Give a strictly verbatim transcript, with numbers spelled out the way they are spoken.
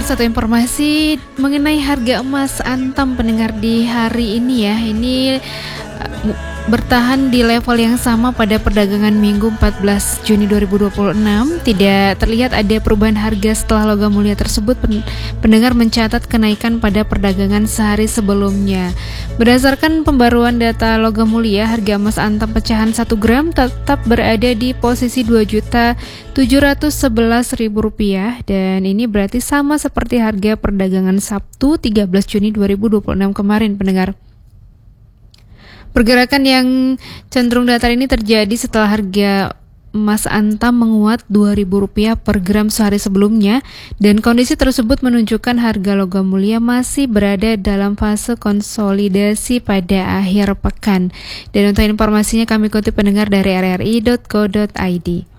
satu informasi mengenai harga emas Antam pendengar di hari ini ya. Ini uh, bertahan di level yang sama pada perdagangan Minggu empat belas Juni dua ribu dua puluh enam. Tidak terlihat ada perubahan harga setelah logam mulia tersebut. Pendengar mencatat kenaikan pada perdagangan sehari sebelumnya. Berdasarkan pembaruan data logam mulia, harga emas Antam pecahan satu gram tetap berada di posisi dua juta tujuh ratus sebelas ribu rupiah, dan ini berarti sama seperti harga perdagangan Sabtu tiga belas Juni dua ribu dua puluh enam kemarin, pendengar. Pergerakan yang cenderung datar ini terjadi setelah harga emas Antam menguat dua ribu rupiah per gram sehari sebelumnya, dan kondisi tersebut menunjukkan harga logam mulia masih berada dalam fase konsolidasi pada akhir pekan. Dan untuk informasinya kami kutip pendengar dari r r i dot co dot i d.